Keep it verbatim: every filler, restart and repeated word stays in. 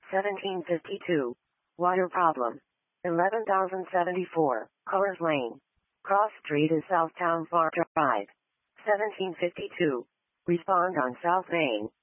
seventeen fifty-two. Water problem. eleven thousand seventy-four, Colors Lane. Cross Street is Southtown Far Drive. seventeen fifty-two. Respond on South Main.